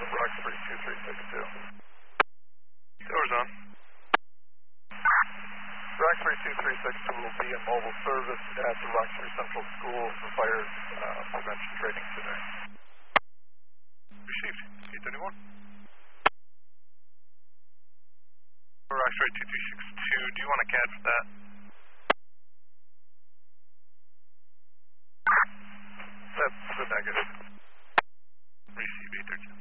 Roxbury 2362. Doors on. Roxbury 2362 will be in mobile service at the Roxbury Central School for fire prevention training today. Received. 831. Roxbury 2362, do you want a CAD for that?